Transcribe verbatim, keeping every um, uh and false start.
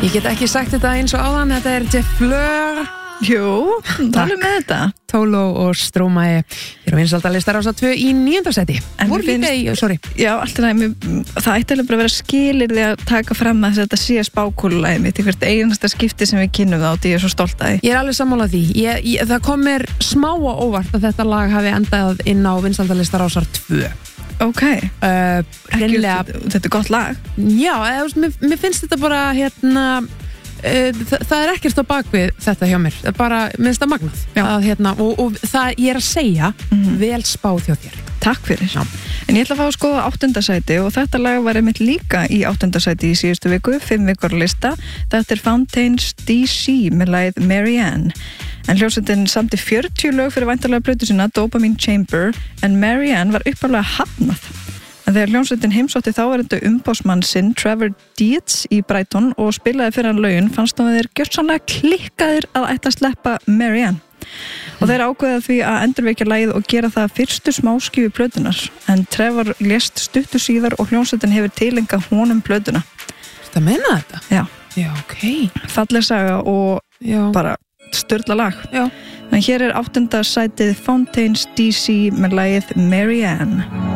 Ég get ekki sagt þetta eins og áðan, þetta er Jeff Fleur. Jú, talum með þetta. Tolo og Stromae eru vinsældarlistar ása tvö í níunda seti. En Voru líka í, sorry. Já, alltaf næmi, það ætti alveg bara að vera skilyrði að taka fram að þetta sé spákúlulæði mitt í hvert einasta skipti sem við kynnum það og ég er svo stolt að því. Ég er alveg sammála því. Ég, ég, það kom mér smá á óvart að þetta lag hafi endað inn á vinsældarlistar ásar tvö. Ok, uh, hreinlega, þetta er gott lag. Já, eða, mér, mér finnst þetta bara hérna uh, það, það er ekkert á bakvið þetta hjá mér, bara minnst að magnað að, hérna, og, og það ég er að segja mm-hmm. vel spáð hjá þér. Takk fyrir. Já. En ég ætla að fá að skoða áttundasæti og þetta lag var einmitt líka í áttundasæti í síðustu viku, fimm vikur lista. Þetta er Fountains D C með lagið Marianne. En hljómsveitin samdi fjörutíu lög fyrir væntanlega plötu sína, Dopamine Chamber, en Marianne var upphaflega hafnað. En þegar hljómsveitin heimsótti þáverandi umboðsmann sinn, Trevor Dietz í Brighton og spilaði fyrir hann lögin, fannst þá að þeir gjörsamlega klikkaðir að ætla að sleppa Marianne. Og þeir ákveða því að endurvekja lagið og gera það fyrstu smáskífu plötunar. En Trevor lést stuttu síðar og hljómsveitin hefur tilengað honum plötuna. Þetta meina þetta? Já. Já, ok. Falleg saga og Já. bara sturla lag. Já. En hér er áttunda sætið Fountains D C með lagið Marianne.